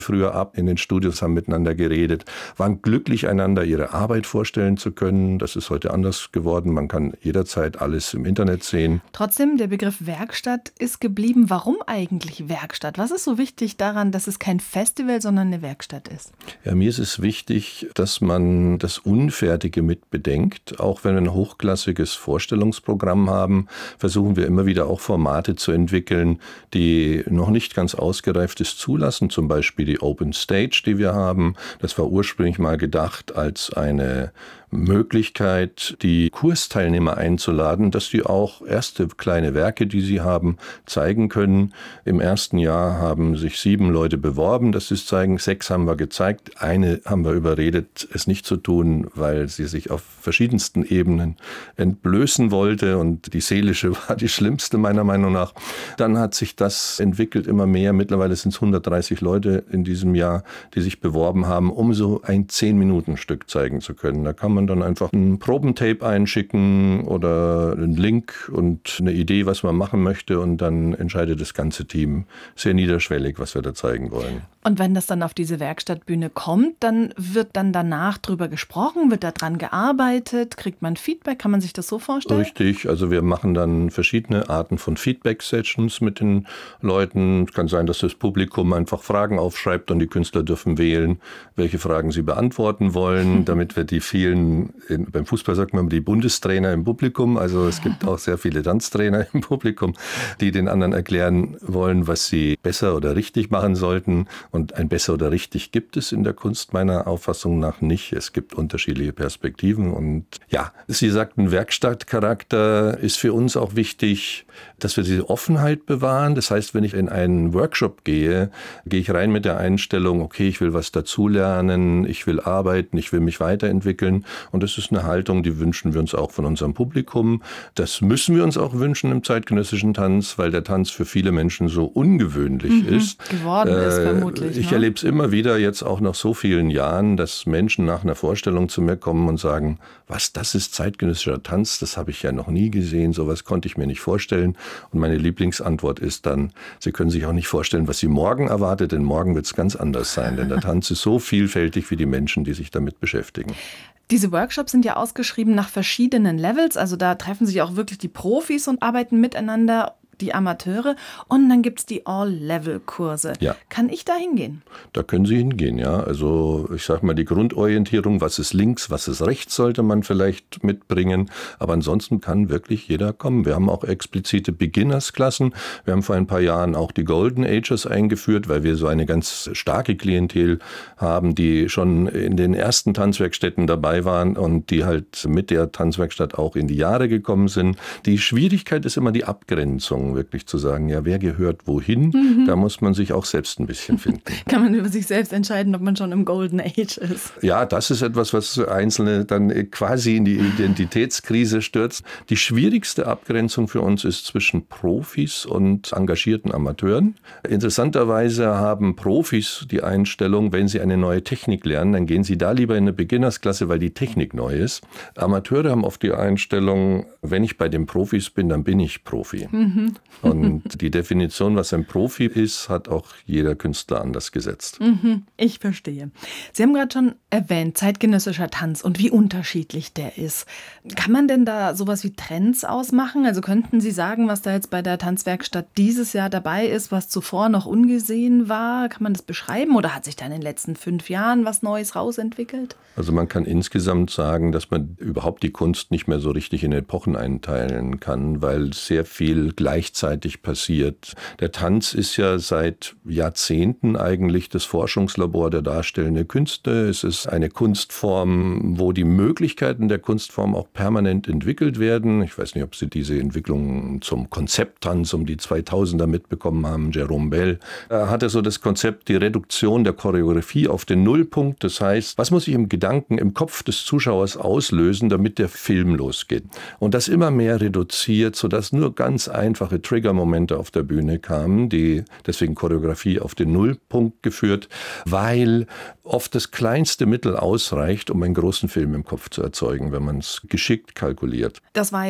früher ab in den Studios, haben miteinander geredet, waren glücklich, einander ihre Arbeit vorstellen zu können. Das ist heute anders geworden. Man kann jederzeit alles im Internet sehen. Trotzdem, der Begriff Werkstatt ist geblieben. Warum eigentlich Werkstatt? Was ist so wichtig daran, dass es kein Festival, sondern eine Werkstatt ist? Ja, mir ist es wichtig, dass man das Unfertige mit bedenkt. Auch wenn wir ein hochklassiges Vorstellungsprogramm haben, versuchen wir immer wieder auch Formate zu entwickeln, die noch nicht ganz Ausgereiftes zulassen. Zum Beispiel die Open Stage, die wir haben. Das war ursprünglich mal gedacht als eine Möglichkeit, die Kursteilnehmer einzuladen, dass die auch erste kleine Werke, die sie haben, zeigen können. Im ersten Jahr haben sich 7 Leute beworben, dass sie es zeigen. 6 haben wir gezeigt. Eine haben wir überredet, es nicht zu tun, weil sie sich auf verschiedensten Ebenen entblößen wollte. Und die seelische war die schlimmste meiner Meinung nach. Dann hat sich das entwickelt immer mehr. Mittlerweile sind es 130 Leute in diesem Jahr, die sich beworben haben, um so ein 10-Minuten-Stück zeigen zu können. Da kann man dann einfach ein Probentape einschicken oder einen Link und eine Idee, was man machen möchte, und dann entscheidet das ganze Team sehr niederschwellig, was wir da zeigen wollen. Und wenn das dann auf diese Werkstattbühne kommt, dann wird dann danach drüber gesprochen, wird daran gearbeitet, kriegt man Feedback, kann man sich das so vorstellen? Richtig, also wir machen dann verschiedene Arten von Feedback-Sessions mit den Leuten. Es kann sein, dass das Publikum einfach Fragen aufschreibt und die Künstler dürfen wählen, welche Fragen sie beantworten wollen, damit wir die vielen, beim Fußball sagt man die Bundestrainer im Publikum, also es gibt auch sehr viele Tanztrainer im Publikum, die den anderen erklären wollen, was sie besser oder richtig machen sollten. Und ein besser oder richtig gibt es in der Kunst meiner Auffassung nach nicht. Es gibt unterschiedliche Perspektiven. Und ja, Sie sagten, Werkstattcharakter ist für uns auch wichtig, dass wir diese Offenheit bewahren. Das heißt, wenn ich in einen Workshop gehe, gehe ich rein mit der Einstellung, okay, ich will was dazulernen, ich will arbeiten, ich will mich weiterentwickeln. Und das ist eine Haltung, die wünschen wir uns auch von unserem Publikum. Das müssen wir uns auch wünschen im zeitgenössischen Tanz, weil der Tanz für viele Menschen so ungewöhnlich ist. Geworden ist vermutlich. Ich erlebe es immer wieder, jetzt auch nach so vielen Jahren, dass Menschen nach einer Vorstellung zu mir kommen und sagen, was, das ist zeitgenössischer Tanz, das habe ich ja noch nie gesehen, sowas konnte ich mir nicht vorstellen. Und meine Lieblingsantwort ist dann, Sie können sich auch nicht vorstellen, was Sie morgen erwartet, denn morgen wird es ganz anders sein, denn der Tanz ist so vielfältig wie die Menschen, die sich damit beschäftigen. Diese Workshops sind ja ausgeschrieben nach verschiedenen Levels, also da treffen sich auch wirklich die Profis und arbeiten miteinander, die Amateure, und dann gibt es die All-Level-Kurse. Ja. Kann ich da hingehen? Da können Sie hingehen, ja. Also ich sage mal, die Grundorientierung, was ist links, was ist rechts, sollte man vielleicht mitbringen. Aber ansonsten kann wirklich jeder kommen. Wir haben auch explizite Beginners-Klassen. Wir haben vor ein paar Jahren auch die Golden Ages eingeführt, weil wir so eine ganz starke Klientel haben, die schon in den ersten Tanzwerkstätten dabei waren und die halt mit der Tanzwerkstatt auch in die Jahre gekommen sind. Die Schwierigkeit ist immer die Abgrenzung, wirklich zu sagen, ja, wer gehört wohin, da muss man sich auch selbst ein bisschen finden. Kann man über sich selbst entscheiden, ob man schon im Golden Age ist? Ja, das ist etwas, was Einzelne dann quasi in die Identitätskrise stürzt. Die schwierigste Abgrenzung für uns ist zwischen Profis und engagierten Amateuren. Interessanterweise haben Profis die Einstellung, wenn sie eine neue Technik lernen, dann gehen sie da lieber in eine Beginnersklasse, weil die Technik neu ist. Amateure haben oft die Einstellung, wenn ich bei den Profis bin, dann bin ich Profi. Und die Definition, was ein Profi ist, hat auch jeder Künstler anders gesetzt. Ich verstehe. Sie haben gerade schon erwähnt, zeitgenössischer Tanz und wie unterschiedlich der ist. Kann man denn da sowas wie Trends ausmachen? Also könnten Sie sagen, was da jetzt bei der Tanzwerkstatt dieses Jahr dabei ist, was zuvor noch ungesehen war? Kann man das beschreiben oder hat sich da in den letzten 5 Jahren was Neues rausentwickelt? Also man kann insgesamt sagen, dass man überhaupt die Kunst nicht mehr so richtig in Epochen einteilen kann, weil sehr viel gleichzeitig passiert. Der Tanz ist ja seit Jahrzehnten eigentlich das Forschungslabor der darstellenden Künste. Es ist eine Kunstform, wo die Möglichkeiten der Kunstform auch permanent entwickelt werden. Ich weiß nicht, ob Sie diese Entwicklung zum Konzepttanz um die 2000er mitbekommen haben. Jerome Bell hatte so das Konzept, die Reduktion der Choreografie auf den Nullpunkt. Das heißt, was muss ich im Gedanken, im Kopf des Zuschauers auslösen, damit der Film losgeht? Und das immer mehr reduziert, sodass nur ganz einfache Triggermomente auf der Bühne kamen, die deswegen Choreografie auf den Nullpunkt geführt, weil oft das kleinste Mittel ausreicht, um einen großen Film im Kopf zu erzeugen, wenn man es geschickt kalkuliert. Das war jetzt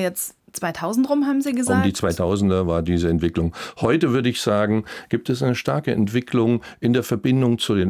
2000 rum, haben Sie gesagt? Um die 2000er war diese Entwicklung. Heute würde ich sagen, gibt es eine starke Entwicklung in der Verbindung zu den